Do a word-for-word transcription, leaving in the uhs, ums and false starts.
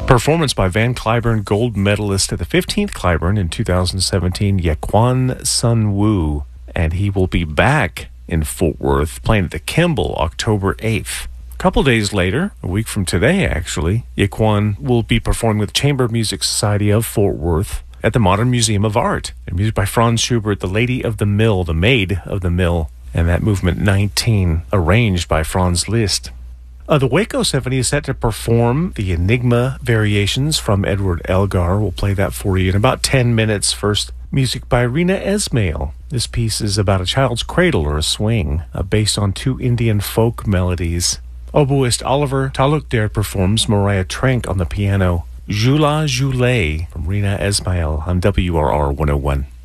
Performance by Van Cliburn, gold medalist at the fifteenth Cliburn in two thousand seventeen, Yaquan Sun Woo. And he will be back in Fort Worth playing at the Kimball October eighth. A couple days later, a week from today actually, Yaquan will be performing with Chamber Music Society of Fort Worth at the Modern Museum of Art. And music by Franz Schubert, The Lady of the Mill, The Maid of the Mill, and that movement nineteen, arranged by Franz Liszt. Uh, the Waco Symphony is set to perform the Enigma Variations from Edward Elgar. We'll play that for you in about ten minutes. First, music by Rina Esmail. This piece is about a child's cradle or a swing, uh, based on two Indian folk melodies. Oboist Oliver Talukder performs Mariah Trank on the piano. Jula Joulet from Rina Esmail on W R R one oh one.